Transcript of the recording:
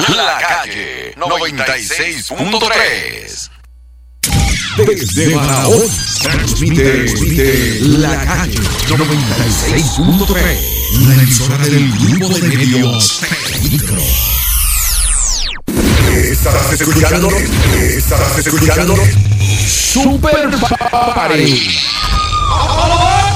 La Calle 96.3. Desde Barahona transmite La Calle 96.3, una emisora del grupo de medios Peligro. Estarás escuchando Super Party.